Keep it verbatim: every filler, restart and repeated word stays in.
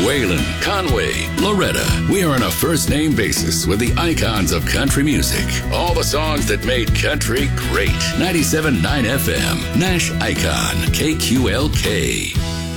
Waylon, Conway, Loretta. We are on a first name basis with the icons of country music. All the songs that made country great. ninety-seven point nine F M, Nash Icon, K Q L K.